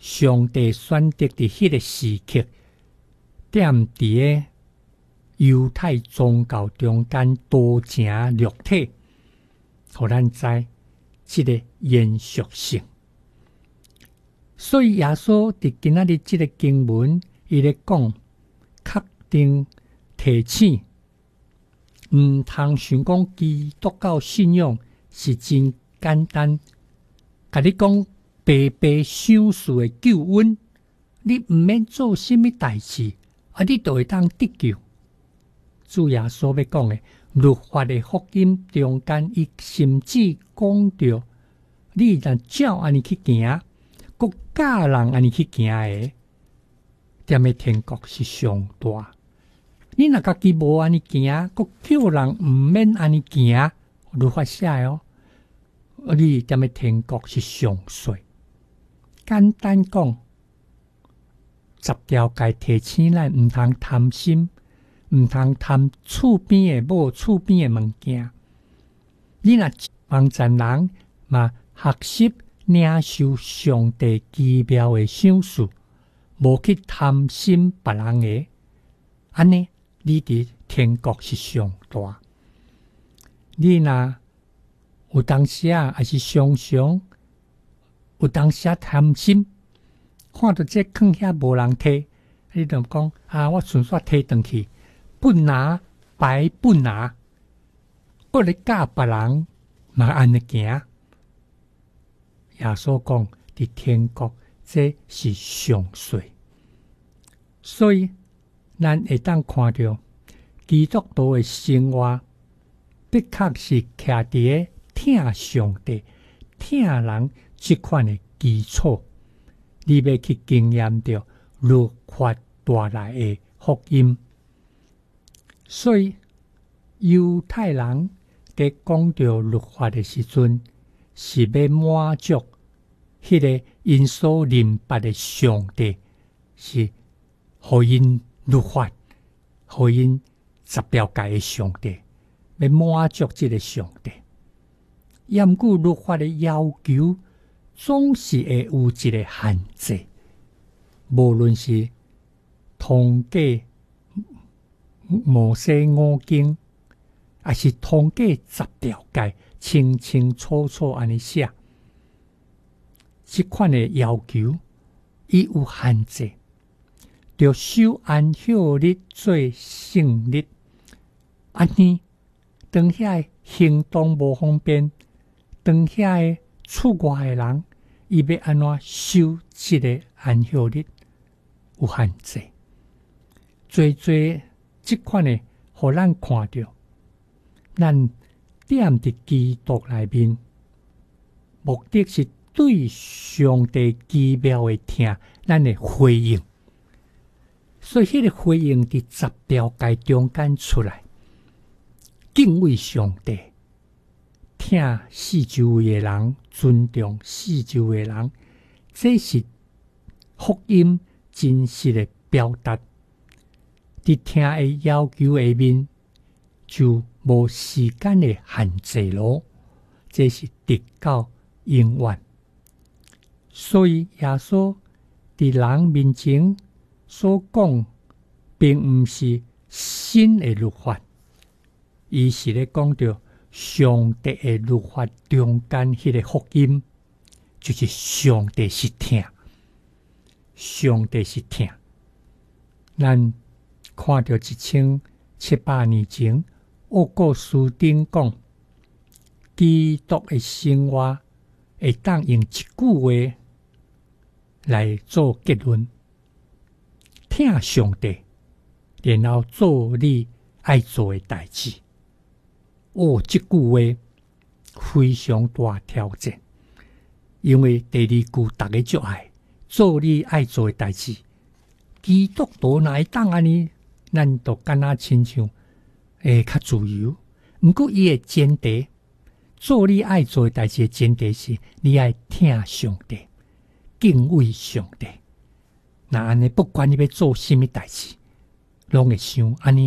上帝选择伫迄个时刻，踮伫个犹太宗教中间多成立体，互咱知即个延续性。所以耶稣伫今仔日即个经文，伊咧讲，确定提醒，毋通想讲基督教信仰是真简单，甲你讲白白享受的救恩，你毋免做什么代志，你就会当得救。主耶稣要讲的律法的福音中间，伊甚至讲到，你若照安尼去行，国教人安尼去行的，踮的天国是上大。你若家己无安尼行，国叫人毋免安尼行，律法写的哦。你踮的天国是上细。简单讲，10条戒提醒咱毋通贪心，毋通贪厝边的某厝边的物件。你若帮助人嘛，学习领受上帝奇妙的赏赐，无去贪心别人的，安尼你伫天国是上大。你若有当时也是常常有当时贪心，看到这放遐无人摕，你就讲我顺续摕转去，不拿白不拿，我咧教别人嘛安尼行。耶稣讲伫天国这是上细，所以咱会当看到基督徒的生活，的确是徛伫个听上帝、听人这款的基础，你要去经验到律法带来的福音。所以犹太人在讲到律法的时阵，是要满足迄个因所认捌的上帝，是互因律法、互因10条戒的上帝，要满足这个上帝。也毋过律法的要求，总是会有一个限制。无论是通过摩西5经，还是通过10条戒，清清楚楚安尼写，这款的要求，伊有限制。着守安息日做圣日，安尼当遐行动无方便，当遐的厝外的人，伊要安怎守这个安息日？有限制。这款的，互咱看到，咱踮伫基督内面，目的是对上帝奇妙的听，咱的回应。所以，迄个回应伫10条戒中间出来，敬畏上帝，听四周围的人，尊重四周围的人，这是福音真实的表达。伫听的要求下面，就无时间的限制咯。这是直到永远。所以，耶稣伫人面前所讲，并毋是新的律法，伊是咧讲到上帝的律法中间迄个福音，就是上帝是听，上帝是听。咱看到1700年前，奥古斯丁讲，基督的生活会当用一句话来做结论：听上帝，然后做你爱做的代志。这句话非常大挑战，因为第2句大家就爱做你爱做的代志。基督徒哪会当安尼？咱就敢若亲像较自由。毋过伊的前提，做你爱做的代志的前提是，你爱听上帝，敬畏上帝。那安尼，不管你要做什么代志，拢会想安尼。